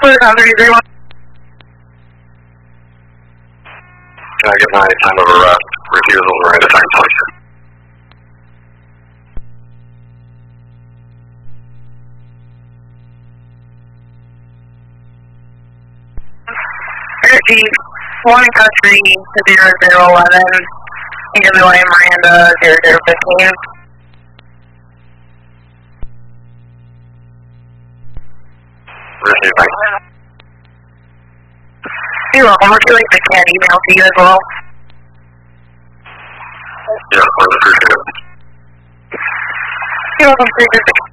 Clear down 331. Can I get my time of arrest, refusal, or at a time please? Chief, 1 country 0011, and give me one in Miranda 0015. Received, thanks. You're welcome. Would you like the CAD email to you as well? Yes, I appreciate it. You're welcome.